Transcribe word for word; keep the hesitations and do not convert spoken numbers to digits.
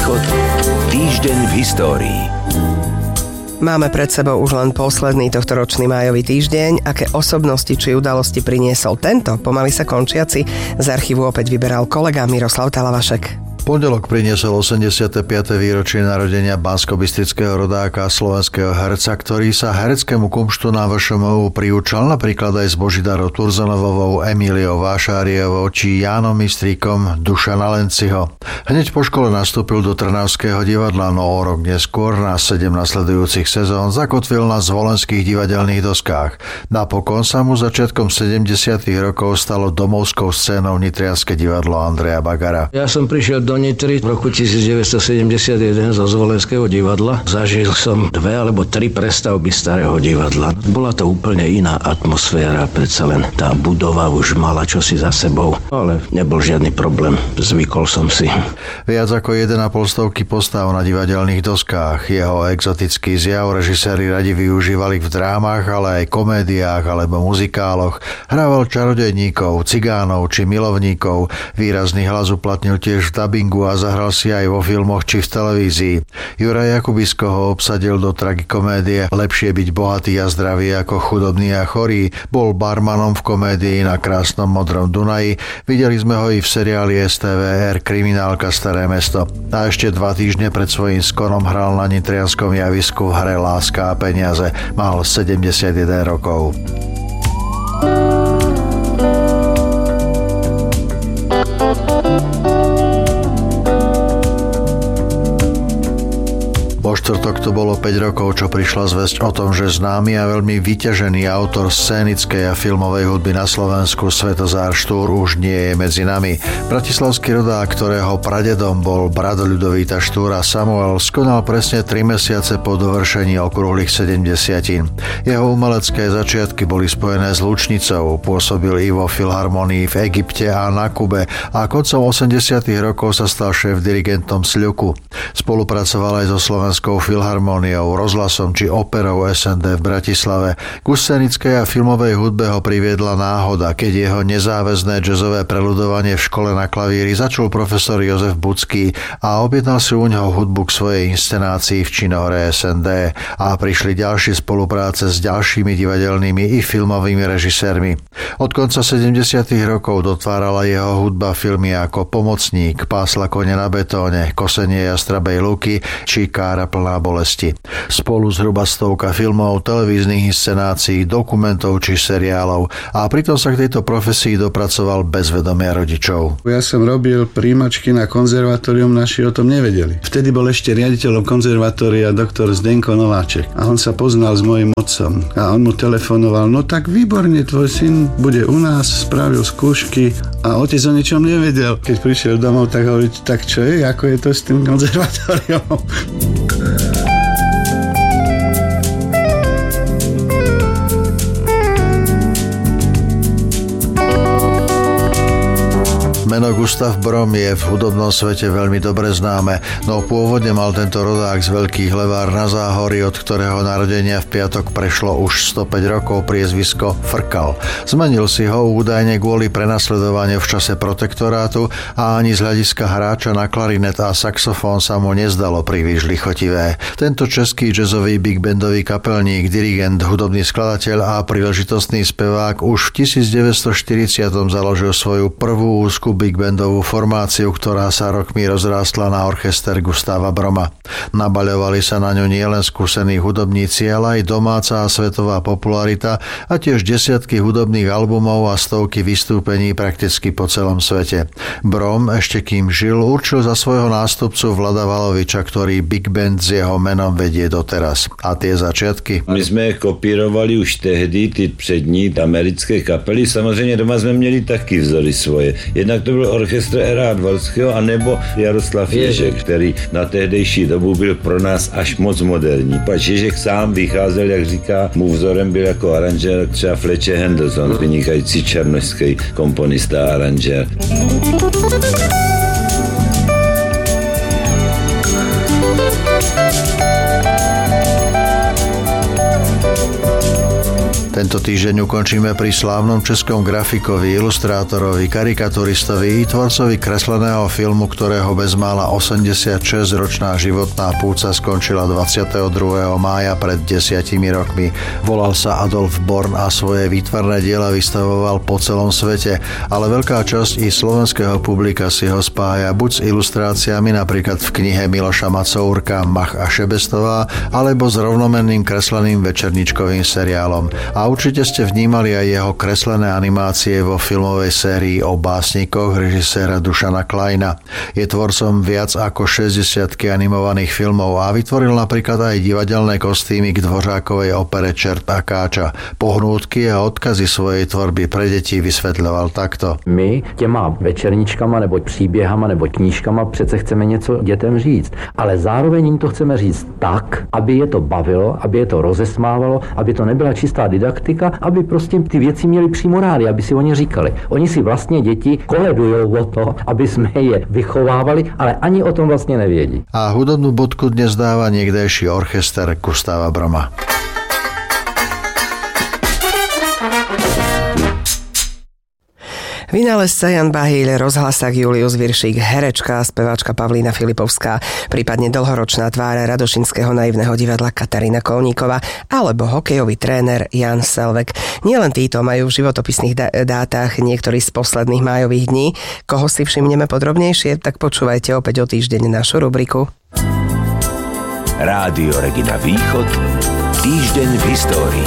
Východ. Týždeň v histórii. Máme pred sebou už len posledný tohtoročný májový týždeň. Aké osobnosti či udalosti priniesol tento, pomaly sa končiaci? Z archívu opäť vyberal kolega Miroslav Talavašek. Pondelok priniesol osemdesiate piate výročie narodenia banskobystrického rodáka a slovenského herca, ktorý sa hereckému kumštu na vé š em ú priučal napríklad aj s Božidarou Turzonovovou, Emíliou Vášáriovou či Jánom Mistríkom Dušana Lenciho. Hneď po škole nastúpil do Trnavského divadla, no o rok neskôr na sedem nasledujúcich sezón zakotvil na zvolenských divadelných doskách. Napokon sa mu začiatkom sedemdesiatych rokov stalo domovskou scénou nitrianske divadlo Andreja Bagara. Ja som prišiel do Nitry v roku devätnásťsedemdesiatjeden zo Zvolenského divadla. Zažil som dve alebo tri prestavby starého divadla. Bola to úplne iná atmosféra, predsa len tá budova už mala čosi za sebou, ale nebol žiadny problém, zvykol som si. Viac ako jeden a pol stovky postav na divadelných doskách. Jeho exotický zjav režiséri radi využívali v drámach, ale aj komédiách alebo muzikáloch. Hrával čarodejníkov, cigánov či milovníkov. Výrazný hlas uplatnil tiež v dabingu a zahral si aj vo filmoch či v televízii. Juraj Jakubisko ho obsadil do tragikomédie Lepšie byť bohatý a zdravý ako chudobný a chorý. Bol barmanom v komédii Na krásnom modrom Dunaji. Videli sme ho i v seriáli es té vé er Kriminálka Staré mesto. A ešte dva týždne pred svojím skonom hral na nitrianskom javisku v hre Láska a peniaze. Mal sedemdesiatjeden rokov. Po štvrtok to bolo päť rokov, čo prišla zvesť o tom, že známy a veľmi vyťažený autor scénickej a filmovej hudby na Slovensku Svetozár Štúr už nie je medzi nami. Bratislavský rodák, ktorého pradedom bol brat Ľudovíta Štúra Samuel, skonal presne tri mesiace po dovršení okrúhlych sedemdesiatin. Jeho umelecké začiatky boli spojené s Lučnicou, pôsobil i vo Filharmonii v Egypte a na Kube a koncom osemdesiatych rokov sa stal šéf-dirigentom Sľuku. Spolupracoval aj so Slovenskou filharmóniou, rozhlasom či operou es en dé v Bratislave. Ku scénickej a filmovej hudbe ho priviedla náhoda, keď jeho nezáväzné jazzové preľudovanie v škole na klavíri začul profesor Jozef Bucký a objednal si u neho hudbu k svojej inscenácii v činohre es en dé a prišli ďalšie spolupráce s ďalšími divadelnými i filmovými režisérmi. Od konca sedemdesiatych rokov dotvárala jeho hudba filmy ako Pomocník, Pásla kone na betóne, Kosenie jastrabej luky či Kára plná bolesti. Spolu zhruba stovka filmov, televíznych inscenácií, dokumentov či seriálov a pritom sa k tejto profesii dopracoval bez vedomia rodičov. Ja som robil príjmačky na konzervatórium, naši o tom nevedeli. Vtedy bol ešte riaditeľom konzervatória doktor Zdenko Nováček a on sa poznal s mojím otcom a on mu telefonoval: no tak výborne, tvoj syn bude u nás, spravil skúšky a otec o ničom nevedel. Keď prišiel domov, tak hovorí: tak čo je, ako je to s tým konzervatóriom? Meno Gustav Brom je v hudobnom svete veľmi dobre známe, no pôvodne mal tento rodák z Veľkých Levár na Záhorí, od ktorého narodenia v piatok prešlo už stopäť rokov, priezvisko Frkal. Zmenil si ho údajne kvôli prenasledovaniu v čase protektorátu a ani z hľadiska hráča na klarinet a saxofón sa mu nezdalo príliš lichotivé. Tento český jazzový big bandový kapelník, dirigent, hudobný skladateľ a príležitostný spevák už v devätnásťstoštyridsať založil svoju prvú úzku big bandovú formáciu, ktorá sa rokmi rozrástla na orchester Gustava Broma. Nabaľovali sa na ňu nielen skúsení hudobníci, ale aj domáca a svetová popularita a tiež desiatky hudobných albumov a stovky vystúpení prakticky po celom svete. Brom, ešte kým žil, určil za svojho nástupcu Vlada Valoviča, ktorý big band s jeho menom vedie doteraz. A tie začiatky? My jsme kopírovali už tehdy ty přední americké kapely. Samozřejmě doma jsme měli taky vzory svoje. Jednak to byl orchestr Erhard Valského anebo Jaroslav Ježek, který na tehdejší dobu byl pro nás až moc moderní. Pač Ježek sám vycházel, jak říká, mu vzorem byl jako aranžér třeba Fletcher Henderson, vynikající černošský komponista a aranžér. Tento týždeň ukončíme pri slávnom českom grafikovi, ilustrátorovi, karikaturistovi i tvorcovi kresleného filmu, ktorého bezmála osemdesiatšesťročná životná púca skončila dvadsiateho druhého mája pred desiatimi rokmi. Volal sa Adolf Born a svoje výtvarné diela vystavoval po celom svete, ale veľká časť i slovenského publika si ho spája buď s ilustráciami napríklad v knihe Miloša Macourka Mach a Šebestová, alebo s rovnomenným kresleným večerničkovým seriálom. A určite ste vnímali aj jeho kreslené animácie vo filmovej sérii o básnikoch režiséra Dušana Kleina. Je tvorcom viac ako šesťdesiatky animovaných filmov a vytvoril napríklad aj divadelné kostýmy k Dvořákovej opere Čert a káča. Pohnútky a odkazy svojej tvorby pre deti vysvetľoval takto. My těma večerničkama nebo příběhama nebo knížkama přece chceme něco dětem říct, ale zároveň jim to chceme říct tak, aby je to bavilo, aby je to rozesmávalo, aby to nebyla čistá didaktika, aby prostě ty věci měli přímo rádi, aby si oni říkali. Oni si vlastně děti koledujou o to, aby jsme je vychovávali, ale ani o tom vlastně nevědí. A hudobnú bodku dnes dáva niekdejší orchester Gustava Broma. Vynálezca Jan Bahýľ, rozhlasák Julius Viršík, herečka a speváčka Pavlína Filipovská, prípadne dlhoročná tvára Radošinského naivného divadla Katarína Kolníková alebo hokejový tréner Jan Selvek. Nielen títo majú v životopisných dá- dátach niektorý z posledných májových dní. Koho si všimneme podrobnejšie, tak počúvajte opäť o týždeň našu rubriku. Rádio Regina Východ. Týždeň v histórii.